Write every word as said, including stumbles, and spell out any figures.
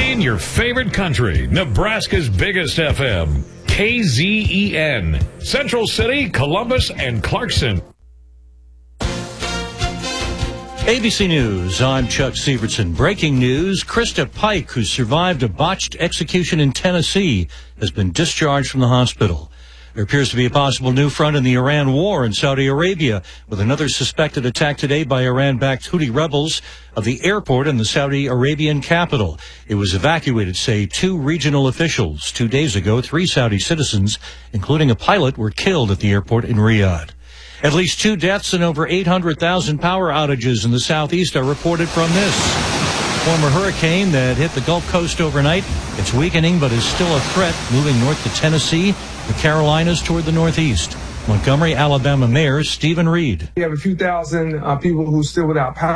Playing your favorite country, Nebraska's biggest F M, K Z E N, Central City, Columbus, and Clarkson. A B C News, I'm Chuck Severson. Breaking news, Krista Pike, who survived a botched execution in Tennessee, has been discharged from the hospital. There appears to be a possible new front in the Iran war in Saudi Arabia, with another suspected attack today by Iran-backed Houthi rebels of the airport in the Saudi Arabian capital. It was evacuated, say two regional officials. Two days ago, three Saudi citizens, including a pilot, were killed at the airport in Riyadh. At least two deaths and over eight hundred thousand power outages in the southeast are reported from this former hurricane that hit the Gulf Coast overnight. It's weakening, but is still a threat, moving north to Tennessee, the Carolinas toward the northeast. Montgomery, Alabama Mayor Stephen Reed. We have a few thousand uh, people who are still without power.